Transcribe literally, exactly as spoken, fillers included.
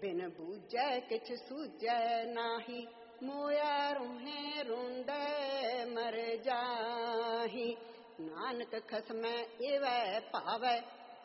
बिन बूझै किछ सूझै नाही, मोया रूहें रोंदे मर जाही। नानक खसमै एवै भावै,